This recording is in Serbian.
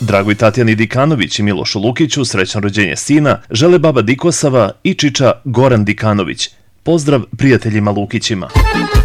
Dragoj Tatjani Dikanović i Milošu Lukiću srećno rođenje sina žele baba Dikosava i čiča Goran Dikanović. Pozdrav prijateljima Lukićima.